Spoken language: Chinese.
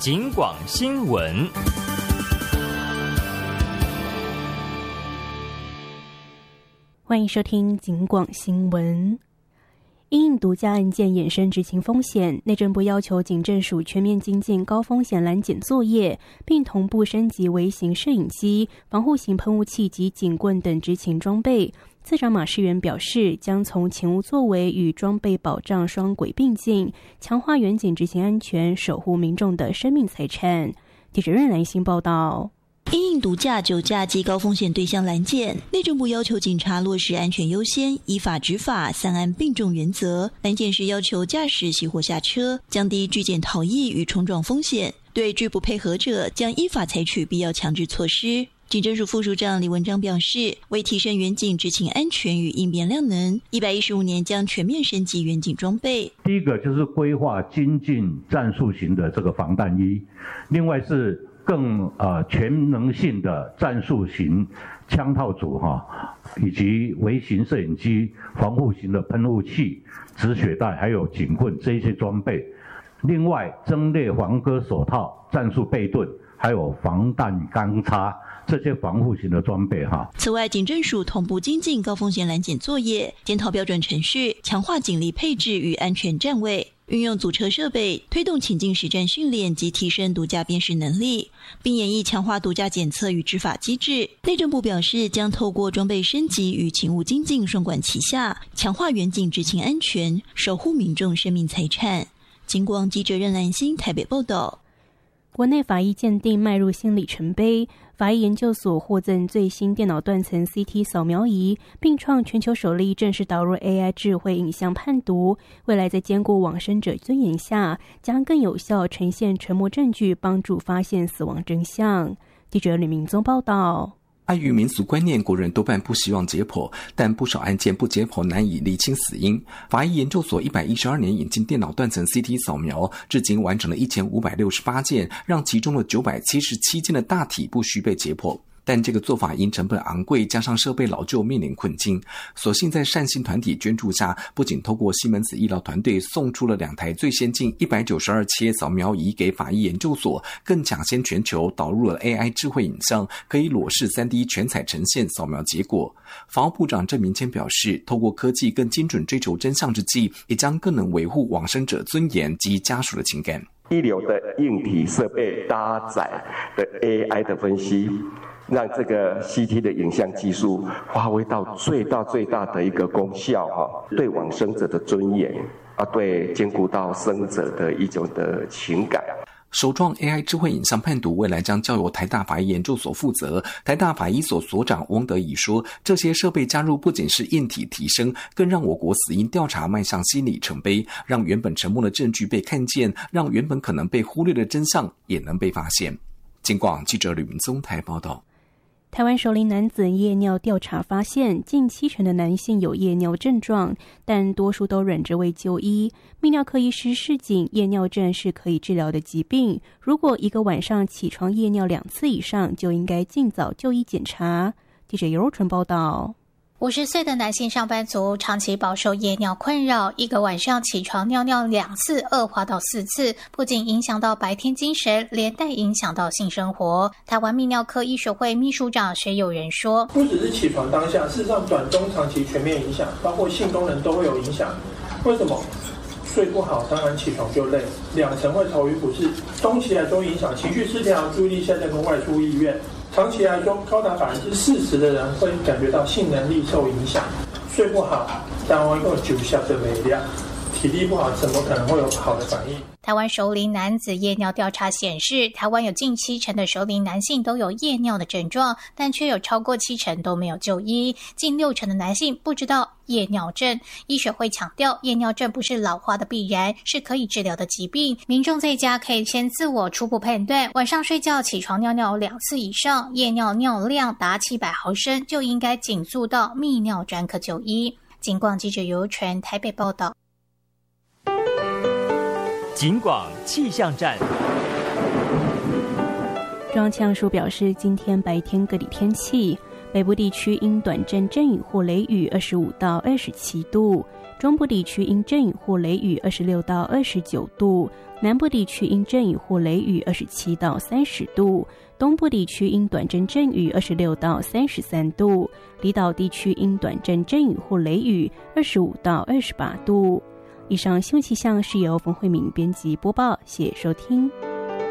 警广新闻。 欢迎收听警广新闻。因毒驾案件衍生执勤风险，内政部要求警政署全面精进高风险拦检作业，并同步升级微型摄影机、防护型喷雾器及警棍等执勤装备。次长马世元表示，将从勤务作为与装备保障双轨并进，强化远警执勤安全，守护民众的生命财产。记者任兰欣报道。 因应毒驾、酒驾及高风险对象拦检，内政部要求警察落实安全优先、依法执法、三安并重原则。拦检时要求驾驶熄火下车，降低拒检逃逸与冲撞风险。对拒不配合者，将依法采取必要强制措施。警政署副署长李文章表示，为提升远警执勤安全与应变量能，115年将全面升级远警装备。 第一个就是规划精进战术型的这个防弹衣，另外是更全能性的战术型枪套组以及微型摄影机、防护型的喷雾器、止血带还有警棍这些装备。另外，增列防割手套、战术背盾，还有防弹钢叉。这些防护型的装备此外，警政署同步精进高风险拦检作业，检讨标准程序，强化警力配置与安全站位，运用阻车设备，推动情境实战训练及提升毒驾辨识能力，并演绎强化毒驾检测与执法机制。内政部表示，将透过装备升级与勤务精进双管齐下，强化远警执勤安全，守护民众生命财产。警广记者任兰欣台北报道。 国内法医鉴定迈入新里程碑，法医研究所获赠最新电脑断层 CT 扫描仪，并创全球首例正式导入 AI 智慧影像判读。未来在兼顾往生者尊严下，将更有效呈现沉默证据，帮助发现死亡真相。记者李明宗报道。 碍于民俗观念，国人多半不希望解剖，但不少案件不解剖难以厘清死因。法医研究所112年引进电脑断层 CT 扫描，至今完成了1568件，让其中的977件的大体不需被解剖。但这个做法因成本昂贵，加上设备老旧，面临困境。所幸在善心团体捐助下，不仅透过西门子医疗团队送出了2台最先进192切扫描仪给法医研究所，更抢先全球导入了 AI 智慧影像，可以裸视 3D 全彩呈现扫描结果。法务部长郑明谦表示，透过科技更精准追求真相之际，也将更能维护往生者尊严及家属的情感。 一流的硬体设备搭载的 AI 的分析，让这个 CT 的影像技术发挥到最大的一个功效对往生者的尊严对兼顾到生者的一种的情感。 首创 AI 智慧影像判读，未来将交由台大法医研究所负责。台大法医所所长翁德乙说，这些设备加入不仅是硬体提升，更让我国死因调查迈向新里程碑，让原本沉默的证据被看见，让原本可能被忽略的真相也能被发现。警广记者吕明宗台报道。 台湾熟龄男子夜尿调查发现，近70%的男性有夜尿症状，但多数都忍着未就医。泌尿科医师示警，夜尿症是可以治疗的疾病，如果一个晚上起床夜尿2次以上，就应该尽早就医检查。记者尤若纯报道。 50岁的男性上班族长期饱受夜尿困扰，一个晚上起床尿尿2次，恶化到4次，不仅影响到白天精神，连带影响到性生活。台湾泌尿科医学会秘书长薛友仁说， 不只是起床当下，事实上短中长期全面影响，包括性功能都会有影响。为什么？睡不好，当然起床就累，2层会头晕不适，中期来说影响情绪失调、注意力下降跟外出意愿。长期来说，高达40%的人会感觉到性能力受影响。睡不好，当然会有9小时的没量，体力不好，怎么可能会有好的反应？ 台湾熟龄男子夜尿调查显示，台湾有近70%的熟龄男性都有夜尿的症状，但却有超过70%都没有就医，近60%的男性不知道夜尿症。医学会强调，夜尿症不是老化的必然，是可以治疗的疾病。民众在家可以先自我初步判断，晚上睡觉起床尿尿2次以上，夜尿尿量达700毫升，就应该紧速到泌尿专科就医。警广记者尤纯台北报道。 警广气象站。中央气象署表示，今天白天各地天气北部地区因短暂阵雨或雷雨25到27度，中部地区因阵雨或雷雨26到29度，南部地区因阵雨或雷雨27到30度，东部地区因短暂阵雨26到33度，离岛地区因短暂阵雨或雷雨25到28度。以上新闻气象是由冯慧敏编辑播报，谢谢收听。